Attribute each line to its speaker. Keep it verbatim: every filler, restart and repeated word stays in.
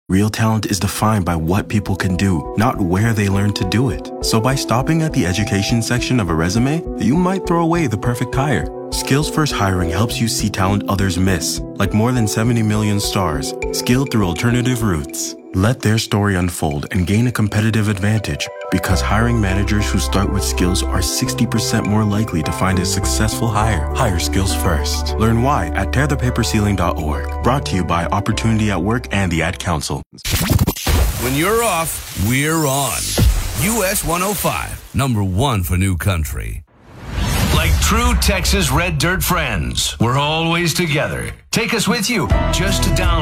Speaker 1: Real talent is defined by what people can do, not where they learn to do it. So by stopping at the education section of a resume, you might throw away the perfect hire. Skills First Hiring helps you see talent others miss, like more than seventy million stars, skilled through alternative routes. Let their story unfold and gain a competitive advantage, because hiring managers who start with skills are sixty percent more likely to find a successful hire. Hire skills first. Learn why at tear the paper ceiling dot org. Brought to you by Opportunity at Work and the Ad Council.
Speaker 2: When you're off, we're on. U S one oh five, number one for New Country.
Speaker 3: Like true Texas Red Dirt friends, we're always together. Take us with you just to down.